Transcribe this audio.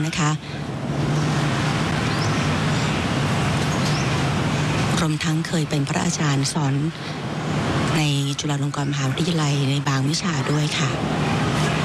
นะคะรวมทั้งเคยเป็นพระอาจารย์สอนในจุฬาลงกรณ์มหาวิทยาลัยในบางวิชาด้วยค่ะ